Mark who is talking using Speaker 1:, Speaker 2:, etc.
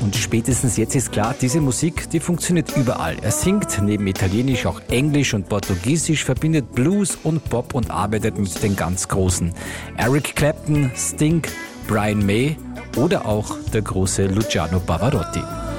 Speaker 1: Und spätestens jetzt ist klar, diese Musik, die funktioniert überall. Er singt neben Italienisch auch Englisch und Portugiesisch, verbindet Blues und Pop und arbeitet mit den ganz Großen. Eric Clapton, Sting, Brian May oder auch der große Luciano Pavarotti.